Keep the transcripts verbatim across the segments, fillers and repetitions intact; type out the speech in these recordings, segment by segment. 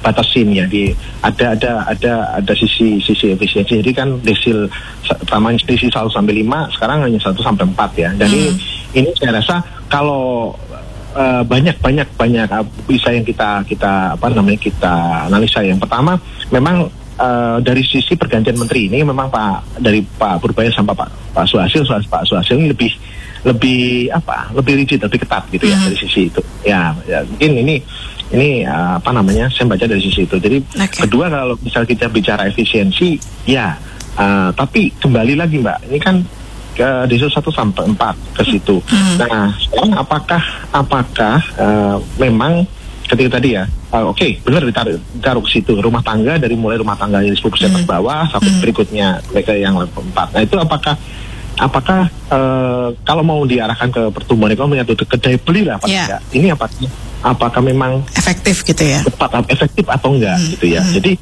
dibatasin ya, di ada ada ada ada sisi sisi efisiensi. Jadi kan desil pertama desil satu sampai lima, sekarang hanya satu sampai empat ya. Dan hmm. ini ini saya rasa kalau uh, banyak banyak banyak uh, bisa yang kita kita apa namanya kita analisa. Yang pertama memang uh, dari sisi pergantian menteri ini memang Pak dari Pak Purbaya sampai Pak Pak Suhasil Pak Suhasil ini lebih lebih apa lebih rigid, lebih ketat gitu ya hmm. dari sisi itu ya, ya mungkin ini ini uh, apa namanya saya baca dari sisi itu. Jadi okay. kedua, kalau misal kita bicara efisiensi ya uh, tapi kembali lagi Mbak, ini kan ke desil satu sampai empat ke situ. hmm. Nah sekarang apakah apakah uh, memang ketika tadi ya uh, oke okay, benar ditaruh, ditaruh ke situ rumah tangga, dari mulai rumah tangga yang sepuluh persen hmm. ke bawah sampai hmm. berikutnya mereka yang level empat. Nah itu apakah Apakah uh, kalau mau diarahkan ke pertumbuhan ekonomi atau ke daya beli lah, apa yeah. tidak? Ini apa? Apakah memang efektif gitu ya? Tepat, efektif atau enggak hmm. gitu ya? Hmm. Jadi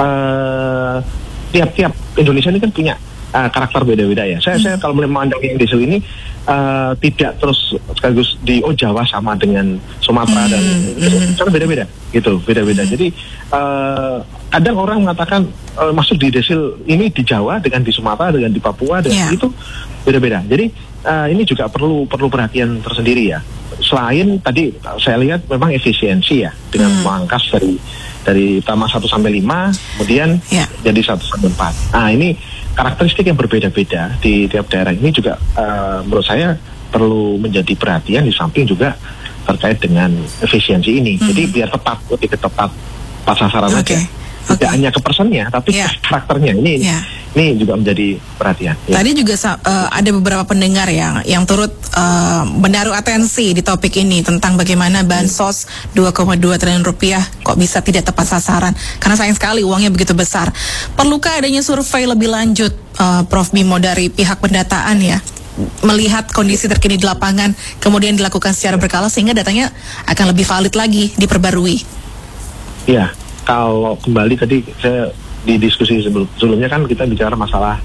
uh, tiap-tiap Indonesia ini kan punya uh, karakter beda-beda ya. Saya, hmm. saya kalau memandang yang diesel ini uh, tidak terus sekaligus di oh Jawa sama dengan Sumatera hmm. dan hmm. karena beda-beda gitu, beda-beda. Hmm. Jadi uh, kadang orang mengatakan uh, masuk di desil ini di Jawa dengan di Sumatera dengan di Papua dan yeah. itu beda-beda. Jadi uh, ini juga perlu perlu perhatian tersendiri ya. Selain tadi saya lihat memang efisiensi ya dengan hmm. memangkas dari dari utama satu sampai lima kemudian yeah. jadi satu sampai empat. Nah, ini karakteristik yang berbeda-beda di tiap daerah ini juga uh, menurut saya perlu menjadi perhatian, di samping juga terkait dengan efisiensi ini. Hmm. Jadi biar tepat, lebih tepat pas sasaran okay. aja. Tidak okay. hanya ke personnya, tapi yeah. karakternya ini yeah. ini juga menjadi perhatian. Ya. Tadi juga uh, ada beberapa pendengar yang yang turut uh, menaruh atensi di topik ini tentang bagaimana bansos dua koma dua triliun rupiah kok bisa tidak tepat sasaran. Karena sayang sekali uangnya begitu besar. Perlukah adanya survei lebih lanjut, uh, Prof Bimo, dari pihak pendataan ya? Melihat kondisi terkini di lapangan, kemudian dilakukan secara berkala sehingga datanya akan lebih valid lagi, diperbarui. Ya. Kalau kembali tadi saya di diskusi sebelum, sebelumnya kan kita bicara masalah